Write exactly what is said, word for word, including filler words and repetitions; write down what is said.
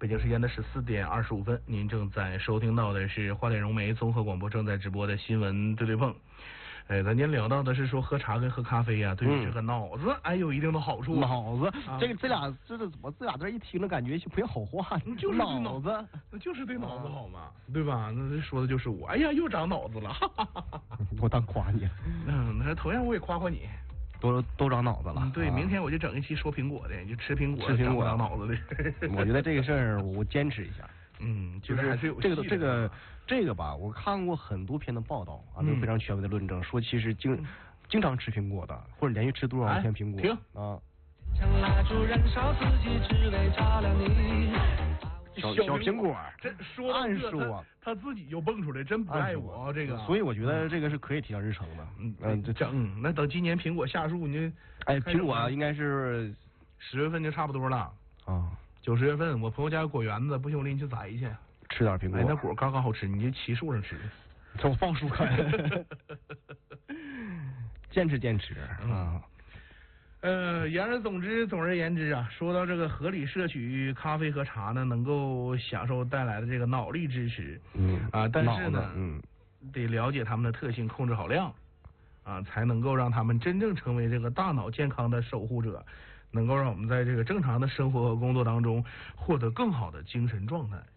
京时间的十四点二十五分，您正在收听到的是花莲融媒综合广播正在直播的新闻对对碰。哎，咱今天聊到的是说喝茶跟喝咖啡呀、啊，对于这个脑子哎有一定的好处。 脑子， 啊、 这个这俩这是怎么这俩字一听着感觉就不像好话， 就是脑子， 那就是对脑子好嘛，啊、对吧？那这说的就是我，哎呀，又长脑子了，哈哈哈哈我当夸你。 嗯，那同样我也夸夸你。 都都长脑子了、嗯， 对，明天我就整一期说苹果的，就吃苹果， 吃苹果长脑子的。 我觉得这个事儿我坚持一下。 嗯， 就是还是有这个这个这个吧，我看过很多篇的报道啊，都非常权威的论证，嗯、说其实经、嗯、经常吃苹果的，或者连续吃多少天苹果， 停啊。小小苹果， 这说暗说啊，他自己就蹦出来，真不爱我这个， 所以我觉得这个是可以提上日程的。 嗯嗯，这整那等今年苹果下树，你哎，苹果应该是十月份就差不多了啊， 九十月份，我朋友家有果园子，不行我领你去摘去， 吃点苹果， 哎，那果刚刚好吃，你就骑树上吃， 从放树开，坚持坚持啊。 嗯呃，言而总之，总而言之啊，说到这个合理摄取咖啡和茶呢，能够享受带来的这个脑力支持， 嗯啊，但是呢， 嗯， 得了解它们的特性，控制好量，啊，才能够让他们真正成为这个大脑健康的守护者，能够让我们在这个正常的生活和工作当中获得更好的精神状态。